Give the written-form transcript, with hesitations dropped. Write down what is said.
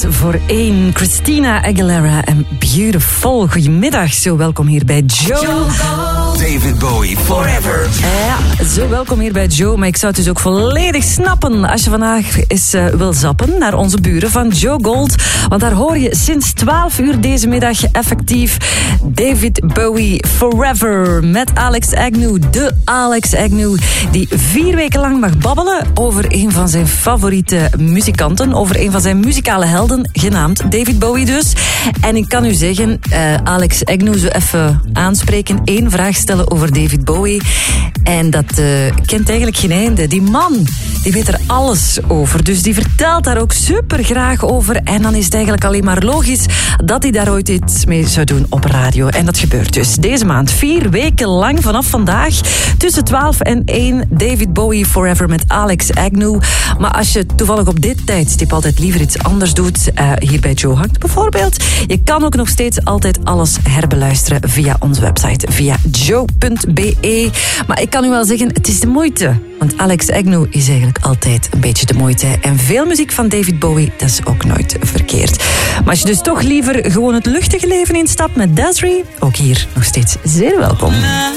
voor 1. Christina Aguilera en Beautiful. Goedemiddag, zo welkom hier bij Joe. David Bowie, Forever. Ja, zo welkom hier bij Joe. Maar ik zou het dus ook volledig snappen als je vandaag eens wil zappen naar onze buren van Joe Gold. Want daar hoor je sinds 12 uur deze middag effectief David Bowie, Forever. Met Alex Agnew, de Alex Agnew, die 4 weken lang mag babbelen over een van zijn favoriete muzikanten. Over een van zijn muzikale helden, genaamd David Bowie dus. En ik kan u zeggen, Alex Agnew zo even aanspreken. 1 vraag stellen over David Bowie. En dat kent eigenlijk geen einde. Die man, die weet er alles over. Dus die vertelt daar ook super graag over. En dan is het eigenlijk alleen maar logisch dat hij daar ooit iets mee zou doen op radio. En dat gebeurt dus deze maand. 4 weken lang vanaf vandaag. Tussen 12 en 1. David Bowie Forever met Alex Agnew. Maar als je toevallig op dit tijdstip altijd liever iets anders doet, hier bij Joe Hangt bijvoorbeeld, je kan ook nog steeds altijd alles herbeluisteren via onze website, via joe.be. Maar ik kan u wel zeggen, het is de moeite. Want Alex Agnew is eigenlijk altijd een beetje de moeite. En veel muziek van David Bowie, dat is ook nooit verkeerd. Maar als je dus toch liever gewoon het luchtige leven instapt met Desiree, ook hier nog steeds zeer welkom.